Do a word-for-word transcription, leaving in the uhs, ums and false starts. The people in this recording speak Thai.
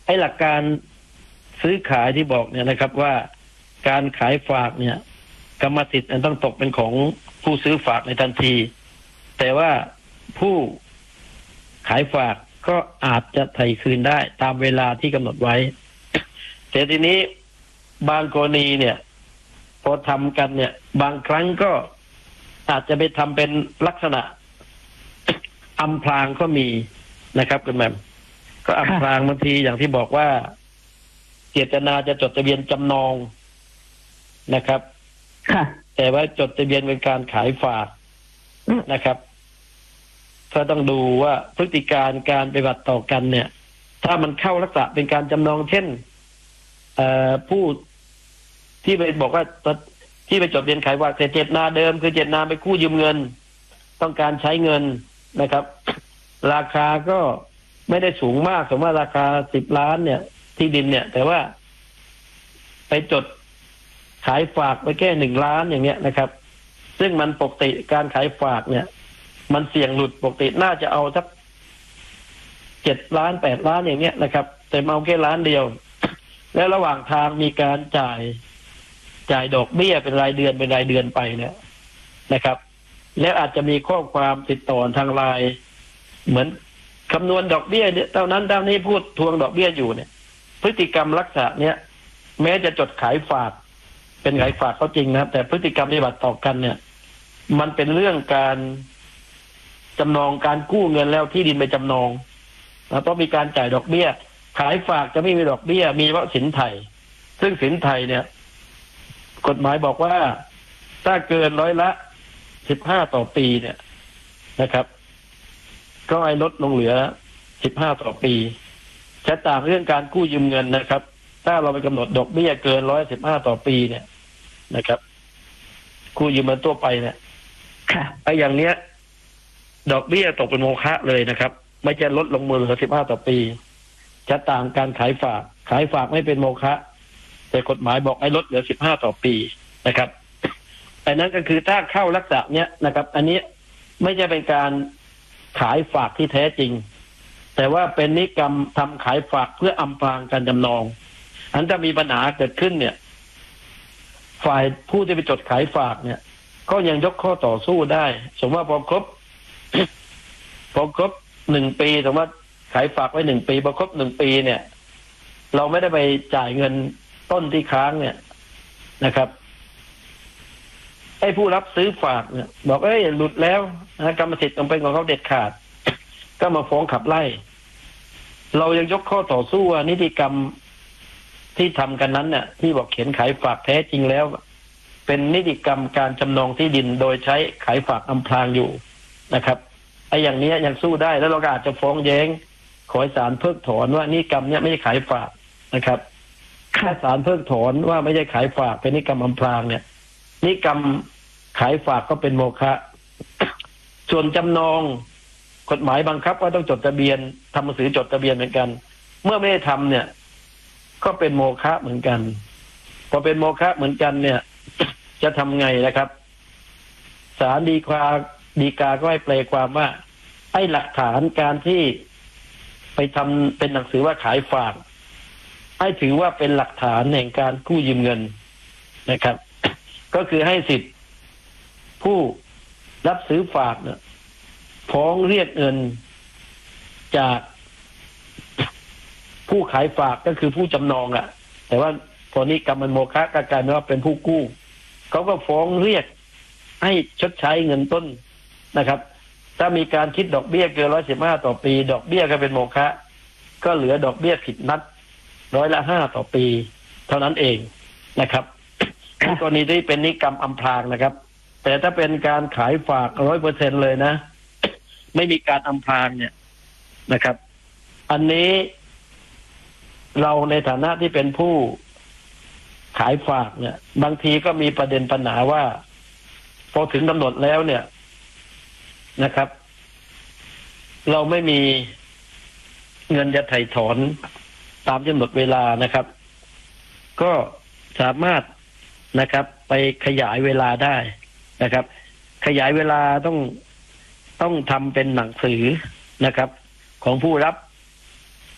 ไอ้หลักการซื้อขายที่บอกเนี่ยนะครับว่าการขายฝากเนี่ยกรรมสิทธิ์ต้องตกเป็นของผู้ซื้อฝากในทันทีแต่ว่าผู้ขายฝากก็อาจจะไถ่คืนได้ตามเวลาที่กำหนดไว้แต่ทีนี้บางกรณีเนี่ยพอทำกันเนี่ยบางครั้งก็อาจจะไปทำเป็นลักษณะอำพรางก็มีนะครับคุณแม่ก็อำพรางบางทีอย่างที่บอกว่าเจตนาจะจดทะเบียนจำนองนะครับแต่ว่าจดทะเบียนเป็นการขายฝากนะครับก็ต้องดูว่าพฤติการการปฏิบัติต่อกันเนี่ยถ้ามันเข้าลักษณะเป็นการจำนองเช่นผู้ที่ไปบอกว่าที่ไปจดทะเบียนขายฝากแต่เจตนาเดิมคือเจตนาไปกู้ยืมเงินต้องการใช้เงินนะครับราคาก็ไม่ได้สูงมากสมมติว่าราคาสิบล้านเนี่ยที่ดินเนี่ยแต่ว่าไปจดขายฝากไปแค่หนึ่งล้านอย่างเงี้ยนะครับซึ่งมันปกติการขายฝากเนี่ยมันเสี่ยงหลุดปกติน่าจะเอาสักเจ็ดล้านแปดล้านอย่างเงี้ยนะครับแต่เอาแค่ล้านเดียวแล้วระหว่างทางมีการจ่ายจ่ายดอกเบี้ยเป็นรายเดือนเป็นรายเดือนไปเนี่ยนะครับแล้วอาจจะมีข้อความติดต่อทางไลน์เหมือนคำนวณดอกเบี้ยเนี่ยเท่านั้นเท่านี้พูดทวงดอกเบี้ยอยู่เนี่ยพฤติกรรมลักษณะเนี้ยแม้จะจดขายฝากเป็นขายฝากก็จริงนะแต่พฤติกรรมปฏิบัติต่อกันเนี่ยมันเป็นเรื่องการจำนองการกู้เงินแล้วที่ดินไปจำนองแล้วต้องมีการจ่ายดอกเบี้ยขายฝากจะไม่มีดอกเบี้ยมีเฉพาะสินไทยซึ่งสินไทยเนี่ยกฎหมายบอกว่าถ้าเกินร้อยละสิบห้าต่อปีเนี่ยนะครับก็ให้ลดลงเหลือสิบห้าต่อปีจะต่างเรื่องการกู้ยืมเงินนะครับถ้าเราไปกำหนดดอกเบี้ยเกินร้อยสิบห้าต่อปีเนี่ยนะครับกู้ยืมเงินตัวไปเนี่ยไอ้อย่างเนี้ยดอกเบี้ยตกเป็นโมฆะเลยนะครับไม่จะลดลงมือเหลือสิบห้าต่อปีจะต่างการขายฝากขายฝากไม่เป็นโมฆะแต่กฎหมายบอกให้ลดเหลือสิบห้าต่อปีนะครับอันนั้นก็คือถ้าเข้าลักษณะเนี้ยนะครับอันนี้ไม่ใช่เป็นการขายฝากที่แท้จริงแต่ว่าเป็นนิกรรมทำขายฝากเพื่ออำพรางการจำนองอันถ้ามีปัญหาเกิดขึ้นเนี่ยฝ่ายผู้ที่ไปจดขายฝากเนี่ยก็ยังยกข้อต่อสู้ได้สมมติว่าพอครบ พอครบหนึ่งปีสมมติว่าขายฝากไว้หนึ่งปีพอครบหนึ่งปีเนี่ยเราไม่ได้ไปจ่ายเงินต้นที่ค้างเนี่ยนะครับไอ้ผู้รับซื้อฝากเนี่ยบอกเอ้ยหลุดแล้วนะกรรมสิทธิ์ต้องเป็นของเขาเด็ดขาดก็มาฟ้องขับไล่เรายังยกข้อต่อสู้ว่านิติกรรมที่ทำกันนั้นเนี่ยที่บอกเขียนขายฝากแท้จริงแล้วเป็นนิติกรรมการจำนองที่ดินโดยใช้ขายฝากอำพรางอยู่นะครับไอ้อย่างนี้ยังสู้ได้แล้วเราก็อาจจะฟ้องแย้งขอศาลเพิกถอนว่านิติกรรมเนี่ยไม่ใช่ขายฝากนะครับถ้าศาลเพิกถอนว่าไม่ใช่ขายฝากเป็นนิติกรรมอำพรางเนี่ยนิติกรรมขายฝากก็เป็นโมฆะส่วนจำนองกฎหมายบังคับว่าต้องจดทะเบียนทำหนังสือจดทะเบียนเหมือนกันเมื่อไม่ได้ทำเนี่ยก็เป็นโมฆะเหมือนกันพอเป็นโมฆะเหมือนกันเนี่ยจะทำไงนะครับศาลฎีกาฎีกาก็ให้แปลความว่าไอ้หลักฐานการที่ไปทำเป็นหนังสือว่าขายฝากให้ถือว่าเป็นหลักฐานแห่งการกู้ยืมเงินนะครับก็คือให้สิทธิ์ผู้รับซื้อฝากเนี่ยฟ้องเรียกเงินจากผู้ขายฝากก็คือผู้จำนองอ่ะแต่ว่าพอนี้กรรมมันโมฆะก็กลายเป็นว่าเป็นผู้กู้เขาก็ฟ้องเรียกให้ชดใช้เงินต้นนะครับถ้ามีการคิดดอกเบี้ยเกินร้อยสิบห้าต่อปีดอกเบี้ยก็เป็นโมฆะก็เหลือดอกเบี้ยผิดนัดร้อยละห้าต่อปีเท่านั้นเองนะครับกรณีที่เป็นนิกรรมอำพรางนะครับแต่ถ้าเป็นการขายฝากร้อยเปอร์เซ็นเลยนะไม่มีการอำพรางเนี่ยนะครับอันนี้เราในฐานะที่เป็นผู้ขายฝากเนี่ยบางทีก็มีประเด็นปัญหาว่าพอถึงกำหนดแล้วเนี่ยนะครับเราไม่มีเงินจะไถ่ถอนตามกำหนดเวลานะครับก็สามารถนะครับไปขยายเวลาได้นะครับขยายเวลาต้องต้องทำเป็นหนังสือนะครับของผู้รับ